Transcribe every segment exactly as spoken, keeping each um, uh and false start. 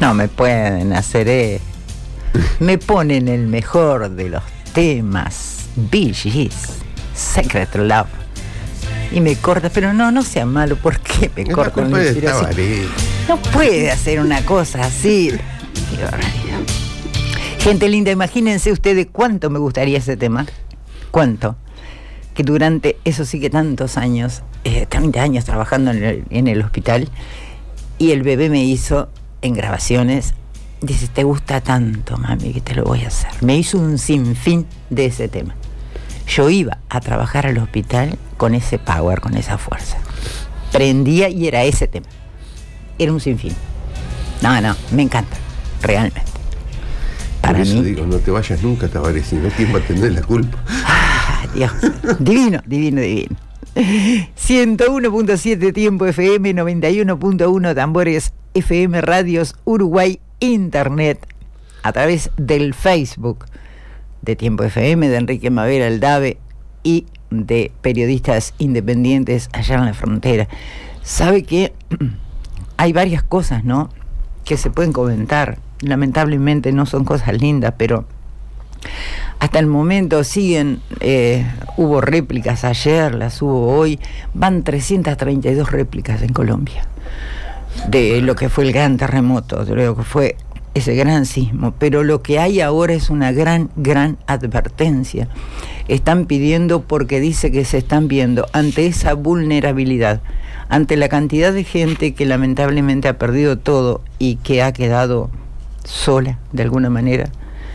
No me pueden hacer esto. Me ponen el mejor de los temas, Bee Gees, Secret Love. Y me corta, pero no, no sea malo, ¿por qué me cortan la inspiración? No puede hacer una cosa así. Qué barbaridad. Gente linda, imagínense ustedes cuánto me gustaría ese tema. ¿Cuánto? Que durante, eso sí que tantos años, eh, treinta años trabajando en el, en el hospital, y el bebé me hizo en grabaciones, dice, te gusta tanto, mami, que te lo voy a hacer. Me hizo un sinfín de ese tema. Yo iba a trabajar al hospital con ese power, con esa fuerza. Prendía y era ese tema. Era un sinfín. No, no, me encanta, realmente. Para Por eso mí, digo, no te vayas nunca, Tabaré, si no, ¿quién va a tener la culpa? Ah, Dios, divino, divino, divino. ciento uno punto siete Tiempo F M, noventa y uno punto uno Tambores F M, Radios Uruguay, Internet, a través del Facebook de Tiempo F M, de Enrique Mavera, el Dave, y de periodistas independientes allá en la frontera. Sabe que hay varias cosas, ¿no?, que se pueden comentar. Lamentablemente no son cosas lindas, pero hasta el momento siguen, eh, hubo réplicas ayer, las hubo hoy, van trescientas treinta y dos réplicas en Colombia de lo que fue el gran terremoto, de lo que fue ese gran sismo, pero lo que hay ahora es una gran, gran advertencia. Están pidiendo, porque dice que se están viendo ante esa vulnerabilidad, ante la cantidad de gente que lamentablemente ha perdido todo y que ha quedado sola, de alguna manera,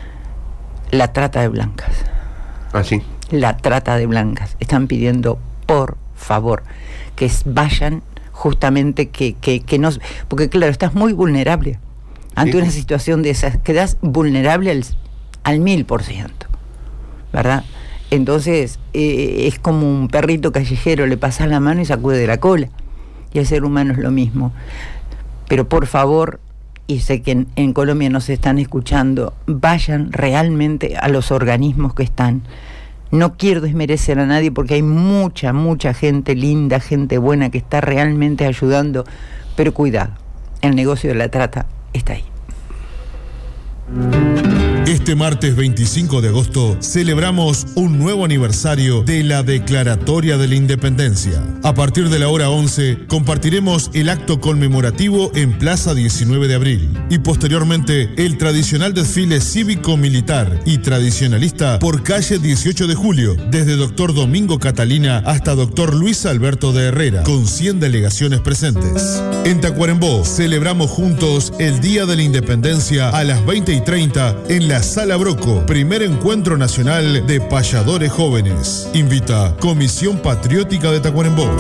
la trata de blancas. ¿Ah, sí? La trata de blancas. Están pidiendo, por favor, que vayan justamente, que, que, que no... Porque claro, estás muy vulnerable ante sí. Una situación de esas, quedas vulnerable al, al mil por ciento, ¿verdad? Entonces, eh, es como un perrito callejero, le pasas la mano y sacude de la cola. Y el ser humano es lo mismo. Pero por favor, y sé que en, en Colombia nos están escuchando, vayan realmente a los organismos que están. No quiero desmerecer a nadie porque hay mucha, mucha gente linda, gente buena que está realmente ayudando, pero cuidado, el negocio de la trata está ahí. Este martes veinticinco de agosto celebramos un nuevo aniversario de la Declaratoria de la Independencia. A partir de la hora once compartiremos el acto conmemorativo en Plaza diecinueve de abril y posteriormente el tradicional desfile cívico-militar y tradicionalista por calle dieciocho de julio, desde Doctor Domingo Catalina hasta Doctor Luis Alberto de Herrera, con cien delegaciones presentes. En Tacuarembó celebramos juntos el Día de la Independencia a las veinte y treinta en la Sala Broco, primer encuentro nacional de payadores jóvenes. Invita Comisión Patriótica de Tacuarembó.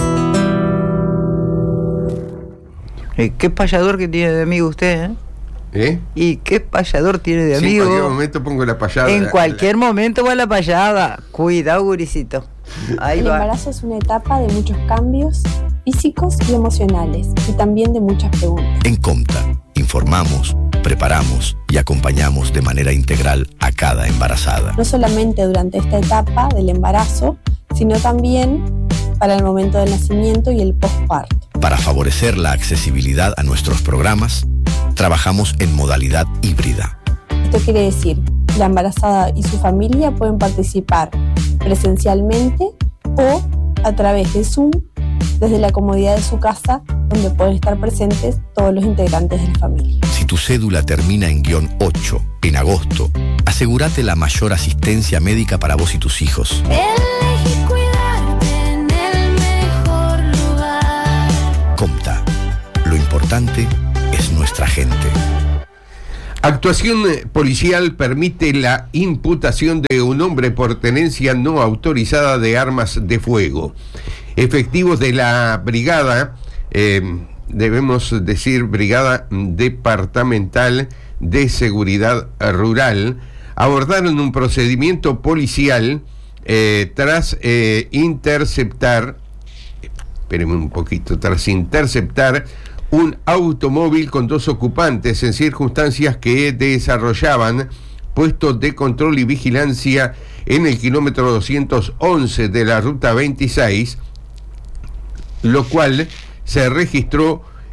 ¿Qué payador que tiene de amigo usted, eh? ¿Eh? ¿Y qué payador tiene de sí, amigo? En cualquier momento pongo la payada. En la, cualquier la... momento va la payada. Cuidado, gurisito. Ahí El va. embarazo es una etapa de muchos cambios físicos y emocionales, y también de muchas preguntas. En Comta, informamos, preparamos y acompañamos de manera integral a cada embarazada. No solamente durante esta etapa del embarazo, sino también para el momento del nacimiento y el posparto. Para favorecer la accesibilidad a nuestros programas, trabajamos en modalidad híbrida. Esto quiere decir, la embarazada y su familia pueden participar presencialmente o a través de Zoom, desde la comodidad de su casa, donde pueden estar presentes todos los integrantes de la familia. Si tu cédula termina en guión ocho en agosto, asegúrate la mayor asistencia médica para vos y tus hijos. Elegí cuidarte en el mejor lugar. Comta, lo importante es nuestra gente. Actuación policial permite la imputación de un hombre por tenencia no autorizada de armas de fuego. Efectivos de la brigada, eh, debemos decir brigada departamental de seguridad rural, abordaron un procedimiento policial eh, tras eh, interceptar, espérenme un poquito, tras interceptar un automóvil con dos ocupantes en circunstancias que desarrollaban puestos de control y vigilancia en el kilómetro doscientos once de la ruta veintiséis, lo cual se registró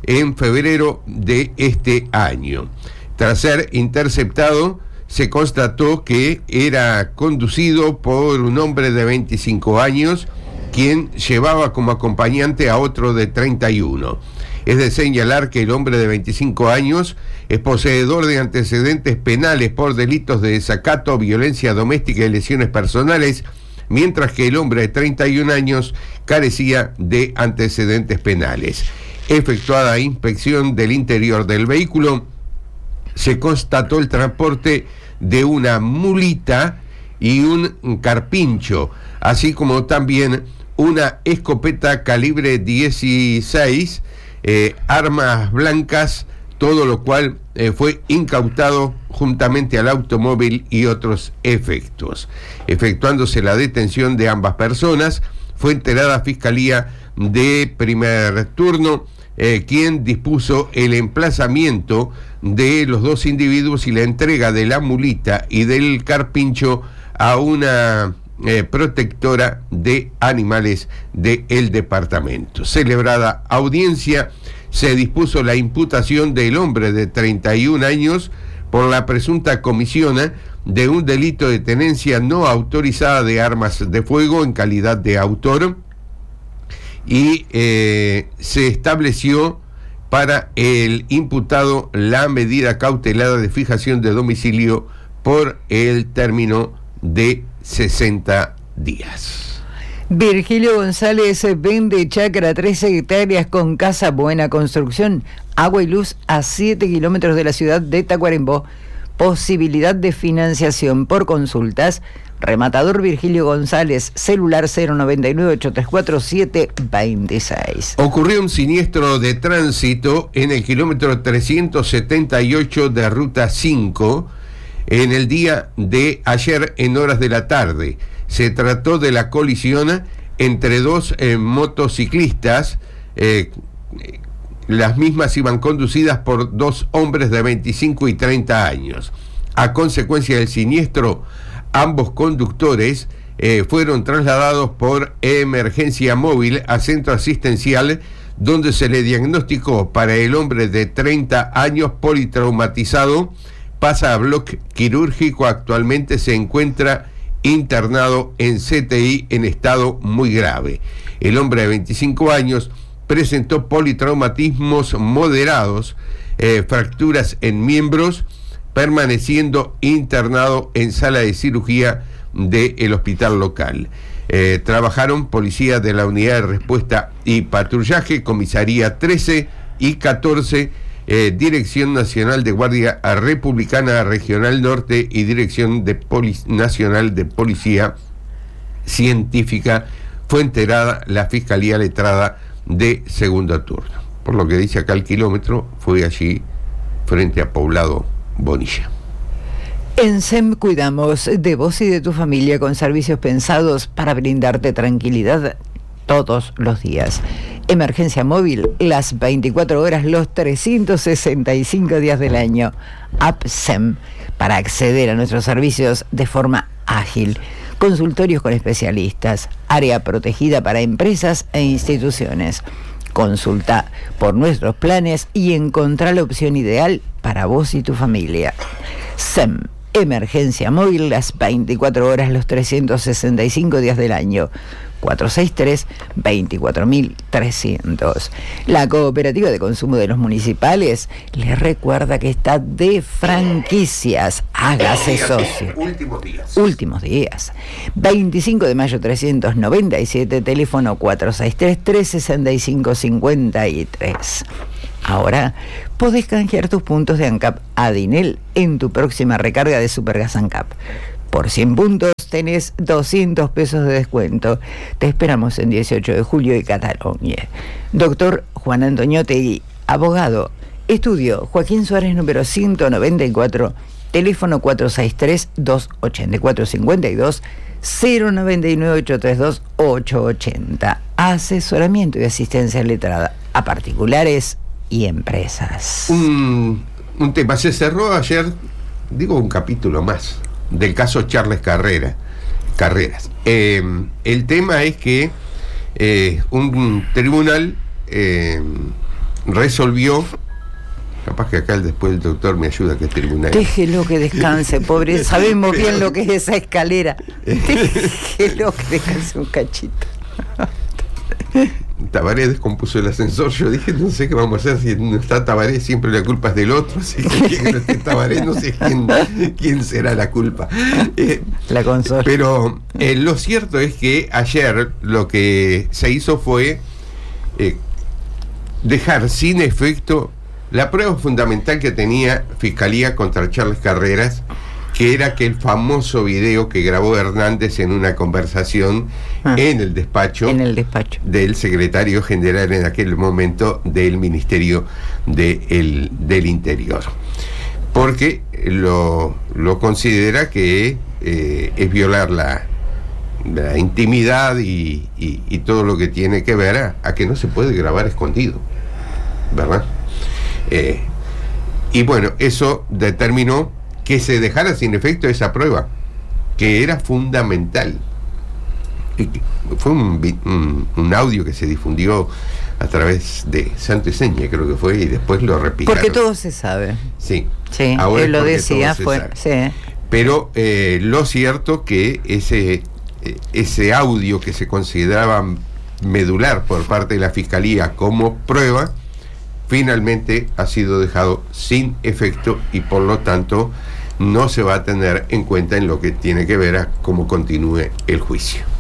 en febrero de este año. Tras ser interceptado, se constató que era conducido por un hombre de veinticinco años, quien llevaba como acompañante a otro de treinta y uno. Es de señalar que el hombre de veinticinco años es poseedor de antecedentes penales por delitos de desacato, violencia doméstica y lesiones personales, mientras que el hombre de treinta y un años carecía de antecedentes penales. Efectuada inspección del interior del vehículo, se constató el transporte de una mulita y un carpincho, así como también una escopeta calibre dieciséis, eh, armas blancas, todo lo cual eh, fue incautado juntamente al automóvil y otros efectos. Efectuándose la detención de ambas personas, fue enterada Fiscalía de primer turno, eh, quien dispuso el emplazamiento de los dos individuos y la entrega de la mulita y del carpincho a una eh, protectora de animales del departamento. Celebrada audiencia, se dispuso la imputación del hombre de treinta y un años por la presunta comisión de un delito de tenencia no autorizada de armas de fuego en calidad de autor, y eh, se estableció para el imputado la medida cautelar de fijación de domicilio por el término de sesenta días. Virgilio González vende chacra trece hectáreas con casa, buena construcción, agua y luz a siete kilómetros de la ciudad de Tacuarembó. Posibilidad de financiación por consultas. Rematador Virgilio González, celular cero noventa y nueve, ocho tres cuatro, siete dos seis. Ocurrió un siniestro de tránsito en el kilómetro trescientos setenta y ocho de Ruta cinco en el día de ayer en horas de la tarde. Se trató de la colisión entre dos eh, motociclistas. Eh, las mismas iban conducidas por dos hombres de veinticinco y treinta años. A consecuencia del siniestro, ambos conductores eh, fueron trasladados por emergencia móvil a centro asistencial, donde se le diagnosticó para el hombre de treinta años politraumatizado, pasa a bloque quirúrgico, actualmente se encuentra internado en C T I en estado muy grave. El hombre de veinticinco años presentó politraumatismos moderados, eh, fracturas en miembros, permaneciendo internado en sala de cirugía del hospital local. Eh, trabajaron policías de la Unidad de Respuesta y Patrullaje, Comisaría trece y catorce, eh, Dirección Nacional de Guardia Republicana Regional Norte y Dirección de Polic- Nacional de Policía Científica. Fue enterada la Fiscalía Letrada de segundo turno. Por lo que dice acá el kilómetro, fue allí frente a Poblado Bonilla. En S E M cuidamos de vos y de tu familia con servicios pensados para brindarte tranquilidad todos los días. Emergencia móvil, las veinticuatro horas, los trescientos sesenta y cinco días del año. App S E M, para acceder a nuestros servicios de forma ágil. Consultorios con especialistas, área protegida para empresas e instituciones. Consulta por nuestros planes y encontrá la opción ideal para vos y tu familia. S E M, emergencia móvil, las veinticuatro horas, los trescientos sesenta y cinco días del año. cuatro seis tres, veinticuatro mil trescientos. La Cooperativa de Consumo de los Municipales les recuerda que está de franquicias. Hágase socio. Últimos días. Últimos días. veinticinco de mayo trescientos noventa y siete, teléfono cuatro seis tres, tres seis cinco, cinco tres. Ahora podés canjear tus puntos de ANCAP Adinel en tu próxima recarga de Supergas ANCAP. Por cien puntos tenés doscientos pesos de descuento. Te esperamos en dieciocho de julio y Cataluña. Doctor Juan Antoniotegui, abogado. Estudio Joaquín Suárez número ciento noventa y cuatro, teléfono cuatro seis tres, dos ocho cuatro cinco dos, cero noventa y nueve, ocho tres dos, ocho ochenta. Asesoramiento y asistencia letrada a particulares y empresas. Un, un tema, se cerró ayer, digo un capítulo más, del caso Charles Carrera, Carreras. Eh, el tema es que eh, un tribunal eh, resolvió, capaz que acá después el doctor me ayuda, que es tribunal. Déjelo que descanse, pobre, sabemos bien lo que es esa escalera. Déjelo que descanse un cachito. Tabaré descompuso el ascensor. Yo dije, no sé qué vamos a hacer si no está Tabaré, siempre la culpa es del otro. Así que que no esté Tabaré, no sé quién, quién será la culpa. Eh, la consola. Pero eh, lo cierto es que ayer lo que se hizo fue eh, dejar sin efecto la prueba fundamental que tenía Fiscalía contra Charles Carreras, que era aquel famoso video que grabó Hernández en una conversación ah, en el despacho en el despacho del secretario general en aquel momento del Ministerio de el, del Interior, porque lo, lo considera que eh, es violar la, la intimidad y, y, y todo lo que tiene que ver a, a que no se puede grabar escondido, ¿verdad? Eh, y bueno, eso determinó que se dejara sin efecto esa prueba, que era fundamental. Y fue un, un, un audio que se difundió a través de Santo y Seña, creo que fue, y después lo repicaron. Porque todo se sabe. Sí, sí, ahora él lo decía, fue, sí. Pero eh, lo cierto que ese, eh, ese audio que se consideraba medular por parte de la Fiscalía como prueba, finalmente ha sido dejado sin efecto y por lo tanto no se va a tener en cuenta en lo que tiene que ver a cómo continúe el juicio.